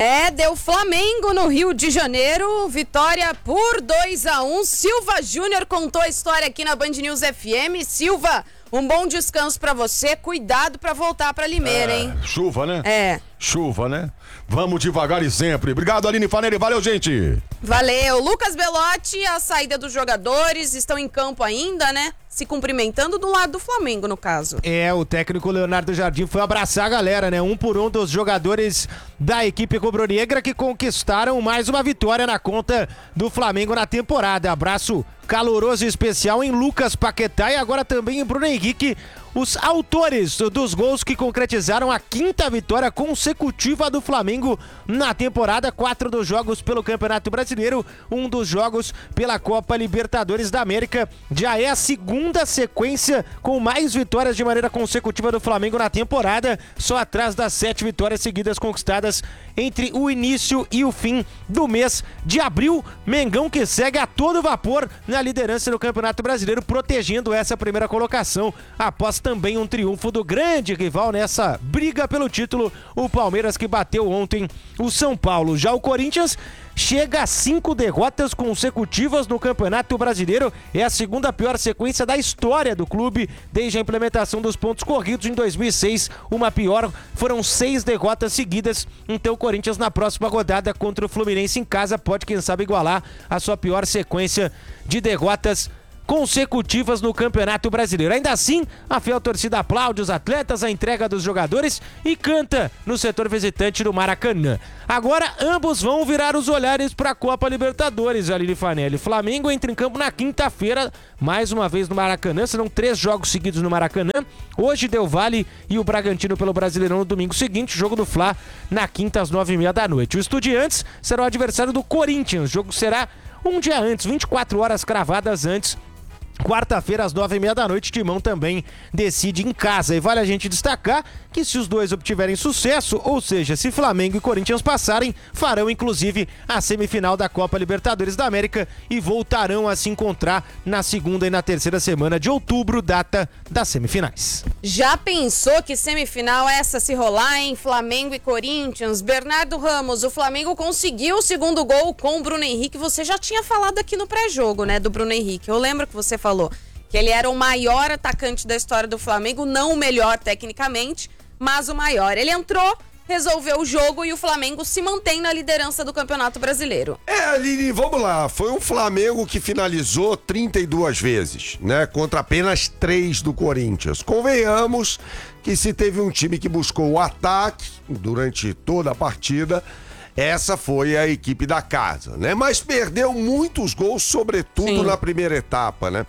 Deu Flamengo no Rio de Janeiro, vitória por 2-1. Silva Júnior contou a história aqui na Band News FM. Silva, um bom descanso pra você, cuidado pra voltar pra Limeira, hein? Chuva, né? Chuva, né? Vamos devagar e sempre. Obrigado, Aline Fanelli. Valeu, gente. Valeu. Lucas Belotti, a saída dos jogadores, estão em campo ainda, né? Se cumprimentando do lado do Flamengo, no caso. O técnico Leonardo Jardim foi abraçar a galera, né? Um por um dos jogadores da equipe rubro-negra que conquistaram mais uma vitória na conta do Flamengo na temporada. Abraço caloroso e especial em Lucas Paquetá e agora também em Bruno Henrique, os autores dos gols que concretizaram a 5ª vitória consecutiva do Flamengo na temporada. 4 dos jogos pelo Campeonato Brasileiro, 1 dos jogos pela Copa Libertadores da América. Já é a 2ª sequência com mais vitórias de maneira consecutiva do Flamengo na temporada, só atrás das 7 vitórias seguidas conquistadas entre o início e o fim do mês de abril. Mengão que segue a todo vapor na liderança do Campeonato Brasileiro, protegendo essa primeira colocação após também um triunfo do grande rival nessa briga pelo título, o Palmeiras, que bateu ontem o São Paulo. Já o Corinthians chega a 5 derrotas consecutivas no Campeonato Brasileiro. É a 2ª pior sequência da história do clube desde a implementação dos pontos corridos em 2006. Uma pior, foram 6 derrotas seguidas. Então o Corinthians na próxima rodada contra o Fluminense em casa pode, quem sabe, igualar a sua pior sequência de derrotas consecutivas no Campeonato Brasileiro. Ainda assim, a fiel torcida aplaude os atletas, a entrega dos jogadores e canta no setor visitante do Maracanã. Agora, ambos vão virar os olhares para a Copa Libertadores, Aline Fanelli. Flamengo entra em campo na quinta-feira, mais uma vez no Maracanã. Serão 3 jogos seguidos no Maracanã. Hoje, Del Valle e o Bragantino pelo Brasileirão no domingo seguinte. Jogo do Fla na quinta às 9h30 da noite. O Estudiantes será o adversário do Corinthians. O jogo será um dia antes, 24 horas cravadas antes. Quarta-feira, às 9h30 da noite, Timão também decide em casa. E vale a gente destacar que se os dois obtiverem sucesso, ou seja, se Flamengo e Corinthians passarem, farão inclusive a semifinal da Copa Libertadores da América e voltarão a se encontrar na 2ª e na 3ª semana de outubro, data das semifinais. Já pensou que semifinal essa se rolar, hein? Flamengo e Corinthians. Bernardo Ramos, o Flamengo conseguiu o 2º gol com o Bruno Henrique. Você já tinha falado aqui no pré-jogo, né, do Bruno Henrique. Eu lembro que você falou que ele era o maior atacante da história do Flamengo, não o melhor tecnicamente, mas o maior. Ele entrou, resolveu o jogo e o Flamengo se mantém na liderança do Campeonato Brasileiro. Aline, vamos lá. Foi um Flamengo que finalizou 32 vezes, né? Contra apenas 3 do Corinthians. Convenhamos que se teve um time que buscou o ataque durante toda a partida, essa foi a equipe da casa, né? Mas perdeu muitos gols, sobretudo na primeira etapa, né?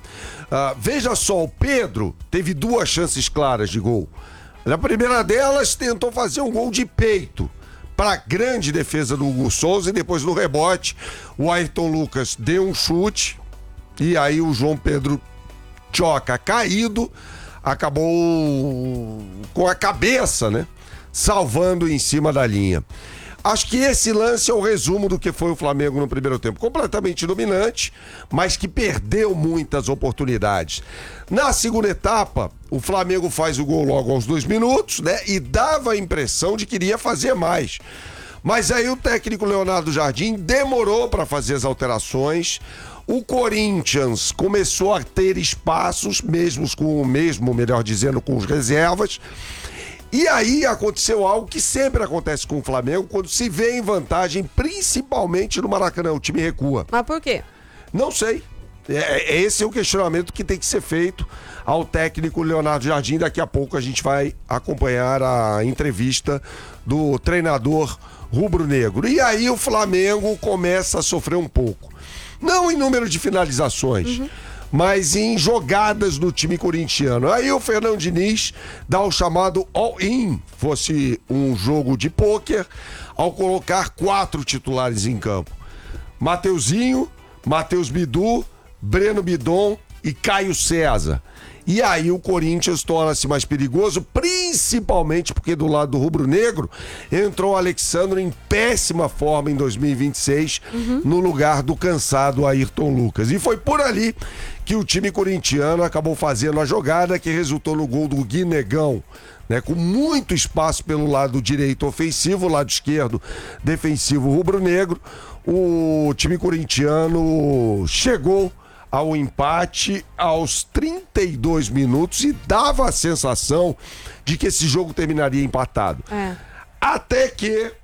Veja só, o Pedro teve 2 chances claras de gol. Na primeira delas, tentou fazer um gol de peito para a grande defesa do Hugo Souza e depois no rebote, o Ayrton Lucas deu um chute e aí o João Pedro Choca, caído, acabou com a cabeça, né? Salvando em cima da linha. Acho que esse lance é o resumo do que foi o Flamengo no primeiro tempo. Completamente dominante, mas que perdeu muitas oportunidades. Na 2ª etapa, o Flamengo faz o gol logo aos 2 minutos, né? E dava a impressão de que iria fazer mais. Mas aí o técnico Leonardo Jardim demorou para fazer as alterações. O Corinthians começou a ter espaços, melhor dizendo, com os reservas. E aí aconteceu algo que sempre acontece com o Flamengo quando se vê em vantagem, principalmente no Maracanã, o time recua. Mas por quê? Não sei. Esse é o questionamento que tem que ser feito ao técnico Leonardo Jardim. Daqui a pouco a gente vai acompanhar a entrevista do treinador rubro-negro. E aí o Flamengo começa a sofrer um pouco. Não em número de finalizações, mas em jogadas do time corintiano. Aí o Fernando Diniz dá o chamado all-in, fosse um jogo de pôquer, ao colocar 4 titulares em campo. Mateuzinho, Matheus Bidu, Breno Bidon e Caio César. E aí o Corinthians torna-se mais perigoso, principalmente porque do lado do rubro-negro entrou o Alexandre em péssima forma em 2026, no lugar do cansado Ayrton Lucas. E foi por ali que o time corintiano acabou fazendo a jogada que resultou no gol do Guinegão, né, com muito espaço pelo lado direito ofensivo, lado esquerdo defensivo rubro-negro. O time corintiano chegou ao empate aos 32 minutos e dava a sensação de que esse jogo terminaria empatado. Até que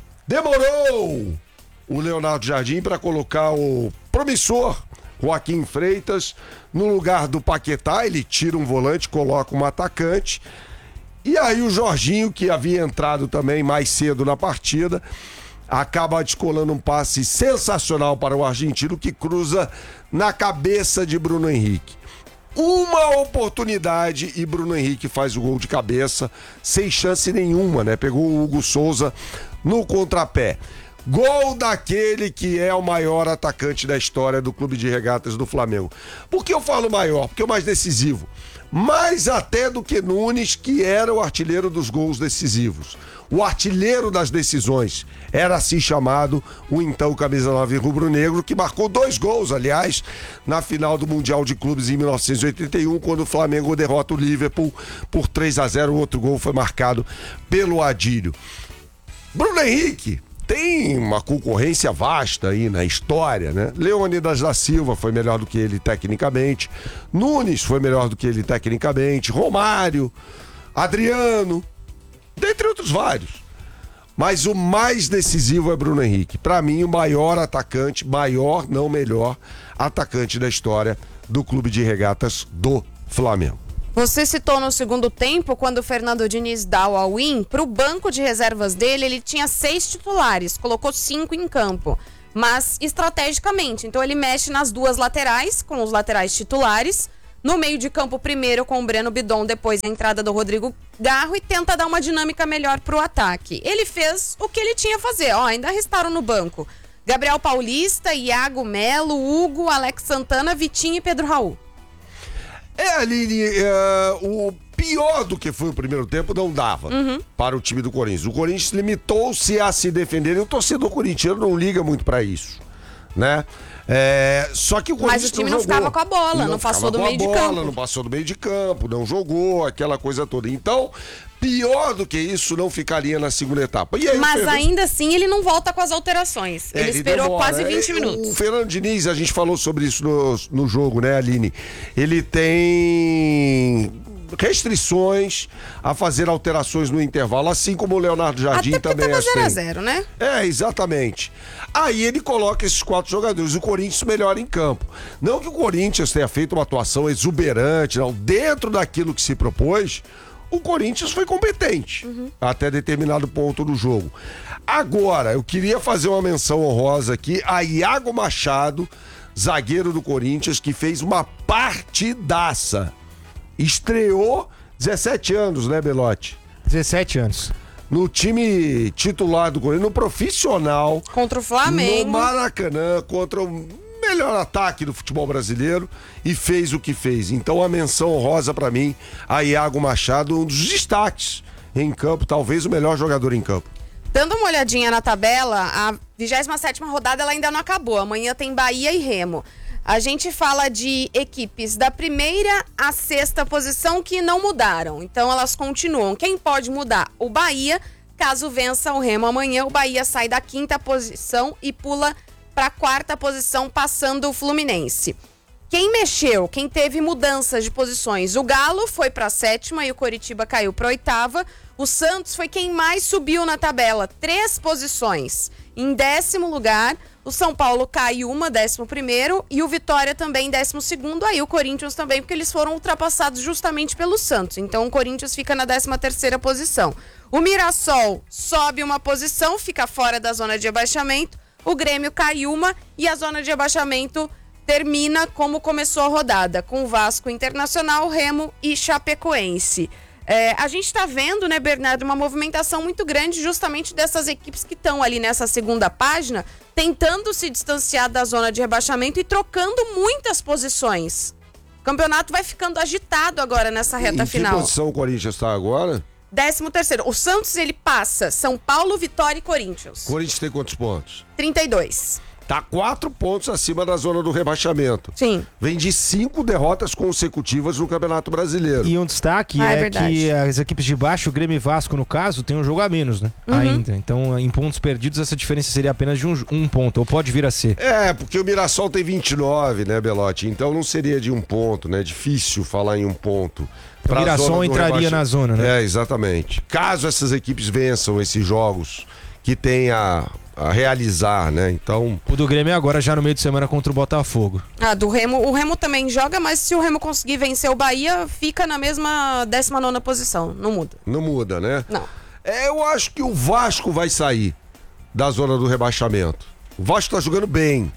demorou o Leonardo Jardim para colocar o promissor Joaquim Freitas no lugar do Paquetá. Ele tira um volante, coloca um atacante. E aí o Jorginho, que havia entrado também mais cedo na partida, acaba descolando um passe sensacional para o argentino, que cruza na cabeça de Bruno Henrique. Uma oportunidade e Bruno Henrique faz o gol de cabeça, sem chance nenhuma, né? Pegou o Hugo Souza no contrapé. Gol daquele que é o maior atacante da história do Clube de Regatas do Flamengo. Por que eu falo maior? Porque é o mais decisivo. Mais até do que Nunes, que era o artilheiro dos gols decisivos. O artilheiro das decisões. Era assim chamado o então camisa 9 rubro-negro, que marcou 2 gols, aliás, na final do Mundial de Clubes em 1981, quando o Flamengo derrota o Liverpool por 3-0. O outro gol foi marcado pelo Adílio. Bruno Henrique tem uma concorrência vasta aí na história, né? Leônidas da Silva foi melhor do que ele tecnicamente. Nunes foi melhor do que ele tecnicamente. Romário, Adriano, dentre outros vários. Mas o mais decisivo é Bruno Henrique. Para mim, o maior atacante, maior, não melhor, atacante da história do Clube de Regatas do Flamengo. Você citou no segundo tempo, quando o Fernando Diniz dá o all-in, para o banco de reservas dele, ele tinha 6 titulares, colocou 5 em campo, mas estrategicamente. Então ele mexe nas 2 laterais, com os laterais titulares, no meio de campo primeiro com o Breno Bidon, depois a entrada do Rodrigo Garro, e tenta dar uma dinâmica melhor para o ataque. Ele fez o que ele tinha a fazer, ainda restaram no banco Gabriel Paulista, Iago Melo, Hugo, Alex Santana, Vitinho e Pedro Raul. Aline, o pior do que foi o primeiro tempo não dava para o time do Corinthians. O Corinthians limitou-se a se defender e o torcedor corintiano não liga muito para isso, né? Só que o Corinthians Mas o time não ficava com a bola, não passou do meio de campo. Não passou do meio de campo, não jogou, aquela coisa toda. Então, pior do que isso não ficaria na segunda etapa. E aí, mas ainda assim ele não volta com as alterações. Ele esperou demora. Quase 20 minutos. O Fernando Diniz, a gente falou sobre isso no jogo, né, Aline? Ele tem restrições a fazer alterações no intervalo, assim como o Leonardo Jardim também tava 0-0, né? Exatamente. Aí ele coloca esses 4 jogadores, o Corinthians melhora em campo. Não que o Corinthians tenha feito uma atuação exuberante, não. Dentro daquilo que se propôs, o Corinthians foi competente até determinado ponto do jogo. Agora, eu queria fazer uma menção honrosa aqui a Iago Machado, zagueiro do Corinthians, que fez uma partidaça. Estreou 17 anos, né, Belotti? 17 anos. No time titular do Corinthians, no profissional. Contra o Flamengo. No Maracanã, contra o melhor ataque do futebol brasileiro, e fez o que fez. Então a menção honrosa pra mim a Iago Machado, um dos destaques em campo, talvez o melhor jogador em campo. Dando uma olhadinha na tabela, a 27ª rodada ela ainda não acabou. Amanhã tem Bahia e Remo. A gente fala de equipes da 1ª à 6ª posição que não mudaram. Então elas continuam. Quem pode mudar? O Bahia. Caso vença o Remo amanhã, o Bahia sai da 5ª posição e pula para a 4ª posição, passando o Fluminense. Quem mexeu, quem teve mudanças de posições? O Galo foi para a 7ª e o Coritiba caiu para a 8ª. O Santos foi quem mais subiu na tabela, 3 posições. Em 10º lugar, o São Paulo caiu 11º, e o Vitória também 12º. Aí o Corinthians também, porque eles foram ultrapassados justamente pelo Santos. Então o Corinthians fica na 13ª posição. O Mirassol sobe uma posição, fica fora da zona de rebaixamento. O Grêmio cai uma e a zona de rebaixamento termina como começou a rodada, com o Vasco, Internacional, Remo e Chapecoense. A gente está vendo, né, Bernardo, uma movimentação muito grande justamente dessas equipes que estão ali nessa segunda página, tentando se distanciar da zona de rebaixamento e trocando muitas posições. O campeonato vai ficando agitado agora nessa reta final. Em que posição o Corinthians está agora? 13º. O Santos, ele passa São Paulo, Vitória e Corinthians. Corinthians tem quantos pontos? 32. Tá 4 pontos acima da zona do rebaixamento. Sim. Vem de 5 derrotas consecutivas no Campeonato Brasileiro. E um destaque é que as equipes de baixo, o Grêmio e Vasco, no caso, tem um jogo a menos, né? Ainda. Então, em pontos perdidos, essa diferença seria apenas de um ponto, ou pode vir a ser. Porque o Mirassol tem 29, né, Belotti? Então não seria de um ponto, né? Difícil falar em um ponto. O Mirassol entraria na zona, né? Exatamente. Caso essas equipes vençam esses jogos que tem a realizar, né? Então... O do Grêmio é agora já no meio de semana contra o Botafogo. Do Remo, o Remo também joga, mas se o Remo conseguir vencer o Bahia, fica na mesma 19ª posição, não muda. Não muda, né? Não. Eu acho que o Vasco vai sair da zona do rebaixamento. O Vasco tá jogando bem.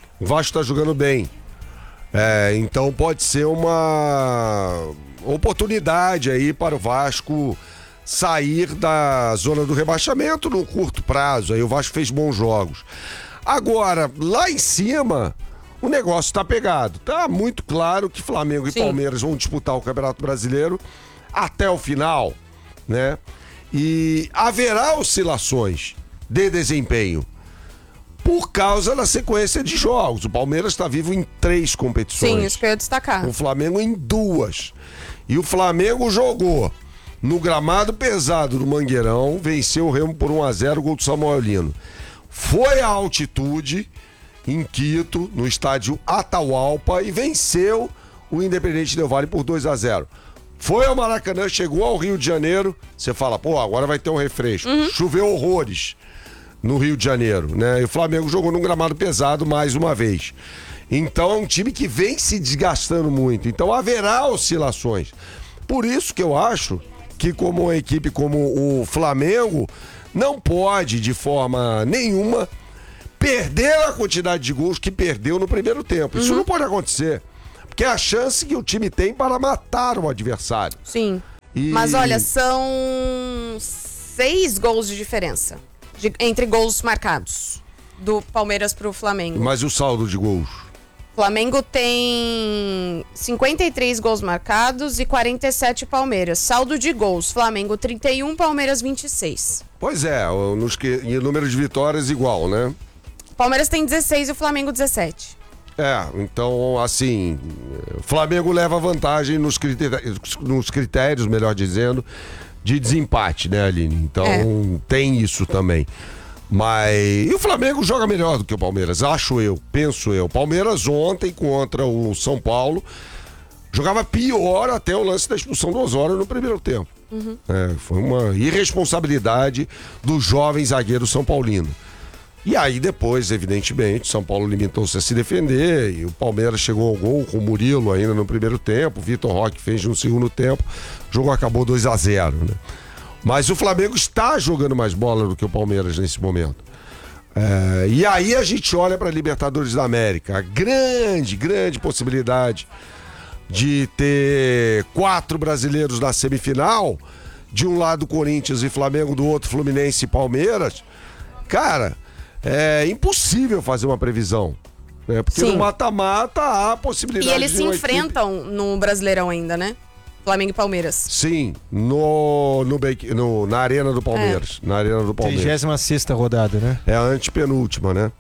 Então pode ser uma oportunidade aí para o Vasco sair da zona do rebaixamento no curto prazo. Aí o Vasco fez bons jogos. Agora, lá em cima, o negócio tá pegado. Tá muito claro que Flamengo e Palmeiras vão disputar o Campeonato Brasileiro até o final, né? E haverá oscilações de desempenho por causa da sequência de jogos. O Palmeiras está vivo em 3 competições. Sim, isso que eu ia destacar. O Flamengo em 2. E o Flamengo jogou no gramado pesado do Mangueirão, venceu o Remo por 1-0, gol do Samuel Lino. Foi à altitude, em Quito, no estádio Atahualpa, e venceu o Independente Del Valle por 2-0. Foi ao Maracanã, chegou ao Rio de Janeiro, você fala, agora vai ter um refresco. Choveu horrores no Rio de Janeiro, né? E o Flamengo jogou num gramado pesado mais uma vez. Então é um time que vem se desgastando muito. Então haverá oscilações. Por isso que eu acho que como uma equipe como o Flamengo não pode, de forma nenhuma, perder a quantidade de gols que perdeu no primeiro tempo. Isso não pode acontecer. Porque é a chance que o time tem para matar o adversário. Sim. Mas olha, são 6 gols de diferença entre gols marcados do Palmeiras pro Flamengo. Mas o saldo de gols? O Flamengo tem 53 gols marcados e 47 Palmeiras. Saldo de gols, Flamengo 31, Palmeiras 26. Pois é, e o número de vitórias igual, né? O Palmeiras tem 16 e o Flamengo 17. Então, assim, o Flamengo leva vantagem nos critérios, melhor dizendo, de desempate, né, Aline? Então, tem isso também. E o Flamengo joga melhor do que o Palmeiras, penso eu. O Palmeiras ontem contra o São Paulo jogava pior até o lance da expulsão do Osório no primeiro tempo. Foi uma irresponsabilidade do jovem zagueiro São Paulino. E aí depois, evidentemente, São Paulo limitou-se a se defender e o Palmeiras chegou ao gol com o Murilo ainda no primeiro tempo, o Vitor Roque fez no segundo tempo, o jogo acabou 2-0, né? Mas o Flamengo está jogando mais bola do que o Palmeiras nesse momento. E aí a gente olha para a Libertadores da América, a grande possibilidade de ter 4 brasileiros na semifinal, de um lado Corinthians e Flamengo, do outro Fluminense e Palmeiras. Cara, é impossível fazer uma previsão, né? Porque no mata-mata há a possibilidade de eles de se enfrentam no Brasileirão ainda, né? Flamengo e Palmeiras. Sim, na Arena do Palmeiras. Na Arena do Palmeiras. 36ª rodada, né? É a antepenúltima, né?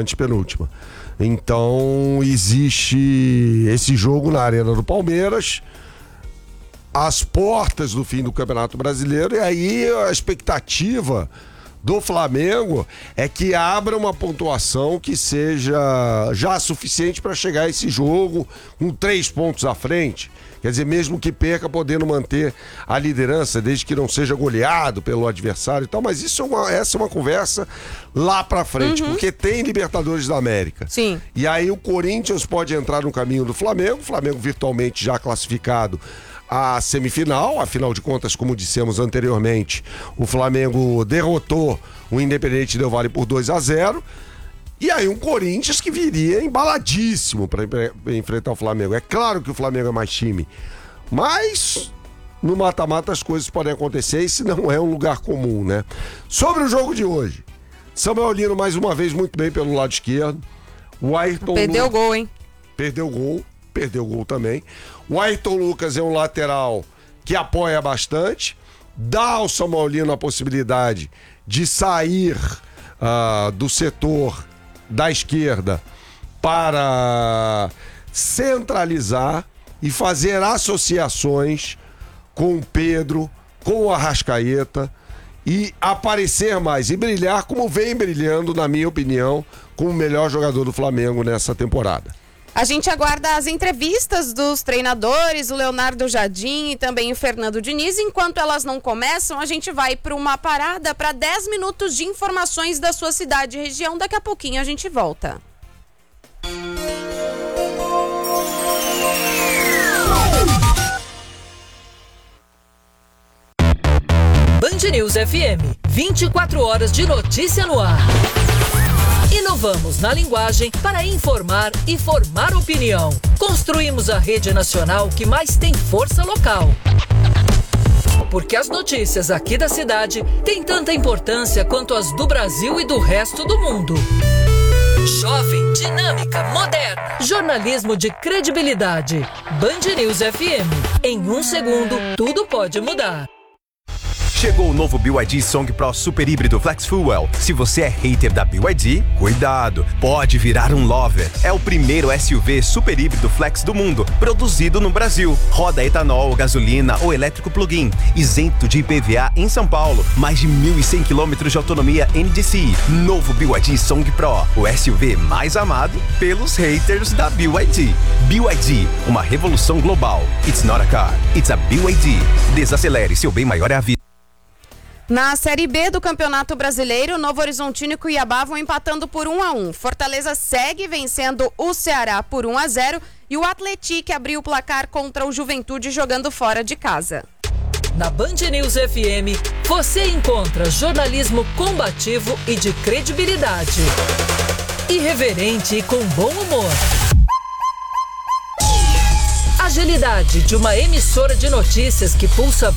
Então, existe esse jogo na Arena do Palmeiras, às portas do fim do Campeonato Brasileiro, e aí a expectativa do Flamengo é que abra uma pontuação que seja já suficiente para chegar a esse jogo com 3 pontos à frente. Quer dizer, mesmo que perca, podendo manter a liderança, desde que não seja goleado pelo adversário e tal. Mas essa é uma conversa lá pra frente, porque tem Libertadores da América. Sim. E aí o Corinthians pode entrar no caminho do Flamengo, o Flamengo virtualmente já classificado à semifinal. Afinal de contas, como dissemos anteriormente, o Flamengo derrotou o Independente Del Valle por 2-0. E aí um Corinthians que viria embaladíssimo para enfrentar o Flamengo. É claro que o Flamengo é mais time, mas no mata-mata as coisas podem acontecer e esse não é um lugar comum, né? Sobre o jogo de hoje, Samuel Lino mais uma vez muito bem pelo lado esquerdo. O Ayrton Perdeu o gol, hein? Perdeu o gol. perdeu o gol também. O Ayrton Lucas é um lateral que apoia bastante, dá ao São Paulino a possibilidade de sair do setor da esquerda para centralizar e fazer associações com o Pedro, com o Arrascaeta e aparecer mais e brilhar como vem brilhando, na minha opinião, como o melhor jogador do Flamengo nessa temporada. A gente aguarda as entrevistas dos treinadores, o Leonardo Jardim e também o Fernando Diniz. Enquanto elas não começam, a gente vai para uma parada para 10 minutos de informações da sua cidade e região. Daqui a pouquinho a gente volta. Band News FM, 24 horas de notícia no ar. Inovamos na linguagem para informar e formar opinião. Construímos a rede nacional que mais tem força local. Porque as notícias aqui da cidade têm tanta importância quanto as do Brasil e do resto do mundo. Jovem, dinâmica, moderna. Jornalismo de credibilidade. Band News FM. Em 1 segundo, tudo pode mudar. Chegou o novo BYD Song Pro Super Híbrido Flex Fuel. Se você é hater da BYD, cuidado, pode virar um lover. É o primeiro SUV super híbrido flex do mundo, produzido no Brasil. Roda etanol, gasolina ou elétrico plug-in, isento de IPVA em São Paulo. Mais de 1.100 km de autonomia NDCi. Novo BYD Song Pro, o SUV mais amado pelos haters da BYD. BYD, uma revolução global. It's not a car, it's a BYD. Desacelere, seu bem maior é a vida. Na Série B do Campeonato Brasileiro, Novo Horizontino e Cuiabá vão empatando por 1-1. Fortaleza segue vencendo o Ceará por 1-0 e o Atlético abriu o placar contra o Juventude jogando fora de casa. Na Band News FM, você encontra jornalismo combativo e de credibilidade. Irreverente e com bom humor. Agilidade de uma emissora de notícias que pulsa